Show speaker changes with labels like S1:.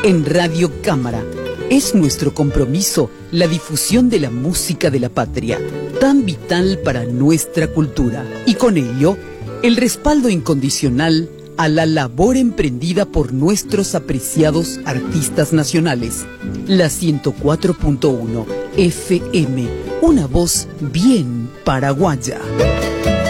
S1: En Radio Cámara es nuestro compromiso la difusión de la música de la patria, tan vital para nuestra cultura. Y con ello, el respaldo incondicional a la labor emprendida por nuestros apreciados artistas nacionales. La 104.1 FM, una voz bien paraguaya.